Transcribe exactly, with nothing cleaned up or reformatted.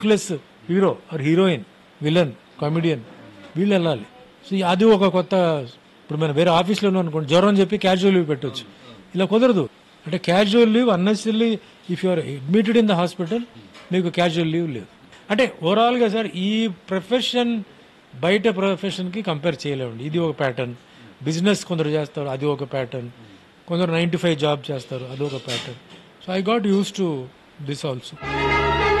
లుక్లెస్ hero or heroine, villain, comedian వీళ్ళు వెళ్ళాలి. So అది ఒక కొత్త. ఇప్పుడు మనం వేరే ఆఫీస్లో ఉన్నాం అనుకోండి, జ్వరం చెప్పి క్యాజువల్ లీవ్ పెట్టవచ్చు. ఇలా కుదరదు. అంటే casual leave unnecessary if you're admitted in the hospital మీకు క్యాజువల్ లీవ్ లేదు. అంటే ఓవరాల్గా సార్ ఈ ప్రొఫెషన్ బయట ప్రొఫెషన్కి కంపేర్ చేయలేమండి. ఇది ఒక ప్యాటర్న్. బిజినెస్ కొందరు చేస్తారు, అది ఒక ప్యాటర్న్. కొందరు నైన్ టు ఫైవ్ జాబ్ చేస్తారు, అది ఒక pattern. So I got use to this also.